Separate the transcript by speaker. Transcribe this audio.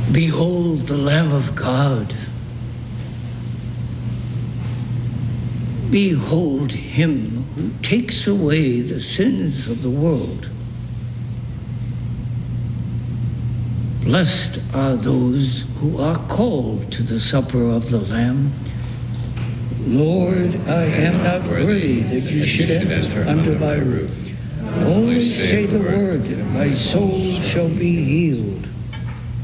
Speaker 1: Behold the Lamb of God. Behold him who takes away the sins of the world. Blessed are those who are called to the supper of the Lamb. Lord, I am not worthy that you should enter under my roof. Only say the word, and my soul shall be healed.